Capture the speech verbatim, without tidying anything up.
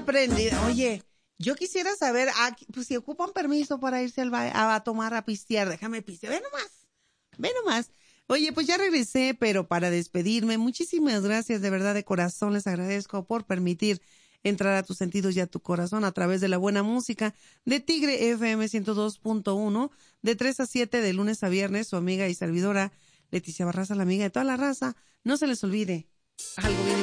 prendida. Oye, yo quisiera saber, ah, pues si ocupan permiso para irse al ba- a, a tomar a pistear, déjame pistear. Ve nomás, ve nomás. Oye, pues ya regresé, pero para despedirme, muchísimas gracias, de verdad, de corazón, les agradezco por permitir entrar a tus sentidos y a tu corazón a través de la buena música de Tigre F M ciento dos punto uno, de tres a siete de lunes a viernes, su amiga y servidora Leticia Barraza, la amiga de toda la raza. No se les olvide algo bien